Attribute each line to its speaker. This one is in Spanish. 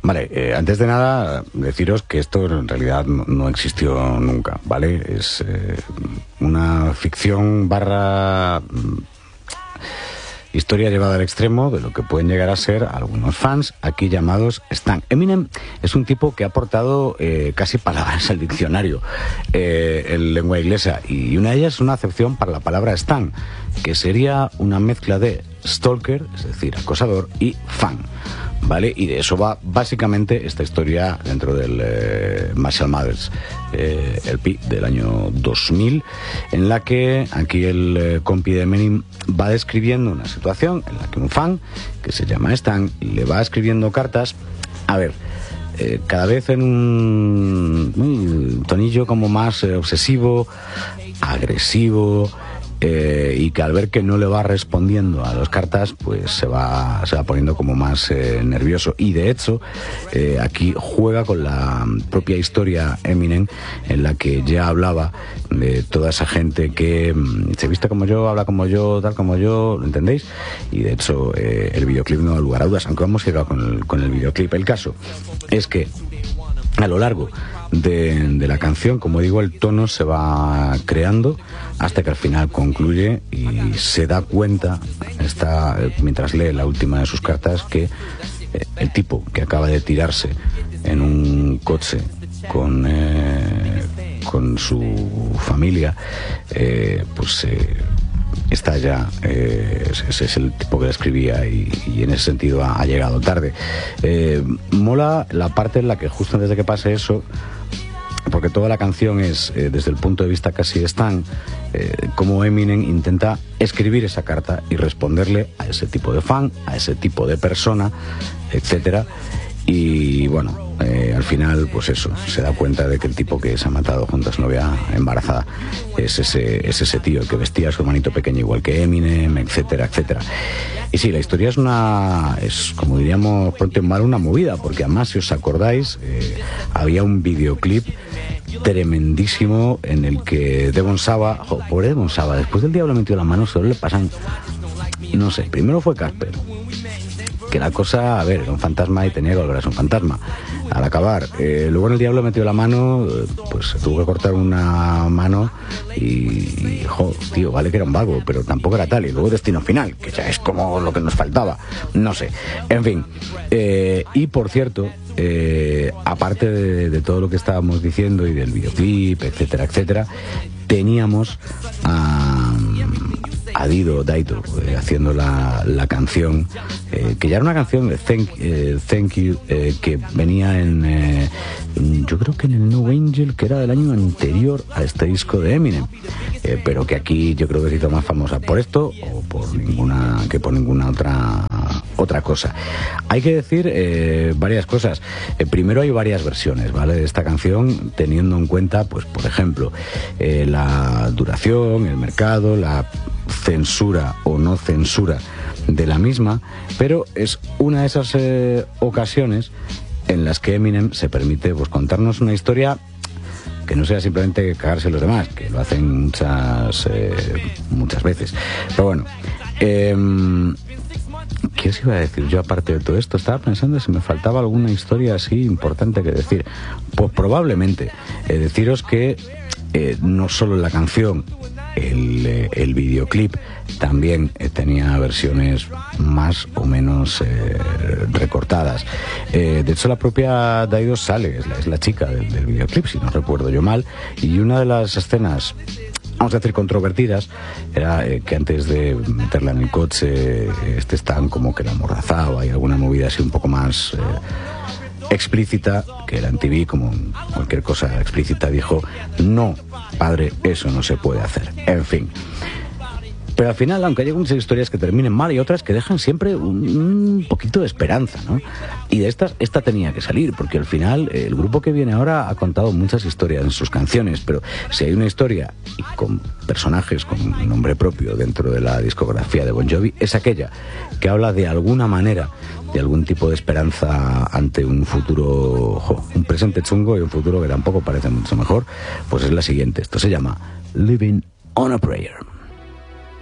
Speaker 1: Vale, antes de nada, deciros que esto en realidad no existió nunca, ¿vale? Es una ficción barra historia llevada al extremo de lo que pueden llegar a ser algunos fans aquí llamados stan. Eminem es un tipo que ha aportado casi palabras al diccionario en lengua inglesa, y una de ellas es una acepción para la palabra stan, que sería una mezcla de stalker, es decir, acosador, y fan, ¿vale? Y de eso va básicamente esta historia dentro del Marshall Mathers LP del año 2000, en la que aquí el compi de Eminem va describiendo una situación en la que un fan, que se llama Stan, le va escribiendo cartas, a ver, cada vez en un tonillo como más obsesivo, agresivo, y que al ver que no le va respondiendo a las cartas, pues se va poniendo como más nervioso. Y de hecho, aquí juega con la propia historia Eminem, en la que ya hablaba de toda esa gente que se viste como yo, habla como yo, tal como yo, ¿lo entendéis? Y de hecho el videoclip no da lugar a dudas, aunque vamos a ir con el videoclip. El caso es que a lo largo de la canción, como digo, el tono se va creando hasta que al final concluye y se da cuenta, mientras lee la última de sus cartas, que el tipo que acaba de tirarse en un coche con su familia, está ya, ese es el tipo que la escribía, y en ese sentido ha llegado tarde. Mola la parte en la que justo antes de que pase eso, porque toda la canción es desde el punto de vista casi de Stan, como Eminem intenta escribir esa carta y responderle a ese tipo de fan, a ese tipo de persona, etcétera. Y bueno, al final, pues eso, se da cuenta de que el tipo que se ha matado junto a su novia embarazada es ese tío que vestía a su hermanito pequeño igual que Eminem, etcétera, etcétera. Y sí, la historia es como diríamos pronto en mal, una movida, porque además, si os acordáis, había un videoclip tremendísimo en el que Devon Sawa, pobre Devon Sawa, después del Diablo metió la mano, solo le pasan, no sé, primero fue Casper, que la cosa, a ver, era un fantasma y tenía que volver a ser un fantasma al acabar. Luego en el Diablo metió la mano, pues se tuvo que cortar una mano y tío, vale que era un vago, pero tampoco era tal. Y luego Destino Final, que ya es como lo que nos faltaba, no sé, en fin. Y por cierto, aparte de todo lo que estábamos diciendo y del videoclip, etcétera, etcétera, teníamos a Daido haciendo la canción, que ya era una canción de Thank You, que venía yo creo que en el No Angel, que era del año anterior a este disco de Eminem, pero que aquí yo creo que se hizo más famosa por esto o por ninguna otra cosa. Hay que decir varias cosas. Primero, hay varias versiones, ¿vale?, de esta canción, teniendo en cuenta, pues por ejemplo, la duración, el mercado, la censura o no censura de la misma, pero es una de esas ocasiones en las que Eminem se permite, pues, contarnos una historia que no sea simplemente cagarse los demás, que lo hacen muchas veces. Pero bueno, ¿qué os iba a decir yo aparte de todo esto? Estaba pensando si me faltaba alguna historia así importante que decir. Pues probablemente deciros que no solo la canción, el videoclip también tenía versiones más o menos recortadas. De hecho, la propia Daido sale, es la chica del videoclip, si no recuerdo yo mal, y una de las escenas, vamos a decir, controvertidas, era que antes de meterla en el coche, Stan como que la amordazaba y alguna movida así un poco más explícita, que la MTV, como cualquier cosa explícita, dijo: no, padre, eso no se puede hacer. En fin. Pero al final, aunque hay muchas historias que terminen mal, y otras que dejan siempre un poquito de esperanza, ¿no? Y de esta tenía que salir, porque al final el grupo que viene ahora ha contado muchas historias en sus canciones, pero si hay una historia y con personajes con nombre propio dentro de la discografía de Bon Jovi, es aquella que habla de alguna manera de algún tipo de esperanza ante un futuro, un presente chungo y un futuro que tampoco parece mucho mejor. Pues es la siguiente. Esto se llama Living on a Prayer.